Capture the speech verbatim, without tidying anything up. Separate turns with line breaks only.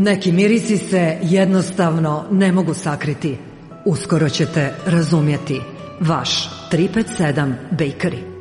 Neki mirisi se jednostavno ne mogu sakriti. Uskoro ćete razumjeti. Vaš tri pet sedam Bakery.